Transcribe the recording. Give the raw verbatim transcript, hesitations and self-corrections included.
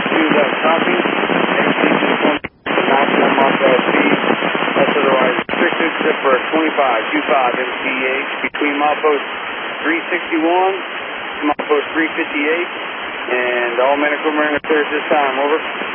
two left copy. Exceed twenty maximum off that speed. That's otherwise restricted except for twenty-five twenty-five M T H between milepost three sixty-one to milepost three fifty-eight. And all men and equipment are clear at this time. Over.